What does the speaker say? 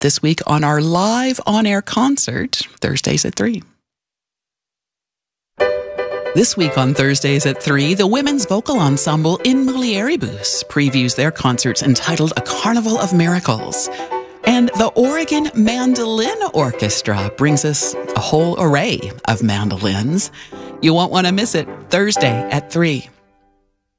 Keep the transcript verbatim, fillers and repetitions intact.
this week on our live on-air concert, Thursdays at three. This week on Thursdays at three, the women's vocal ensemble In Mulieribus previews their concerts entitled A Carnival of Miracles. And the Oregon Mandolin Orchestra brings us a whole array of mandolins. You won't want to miss it, Thursday at three.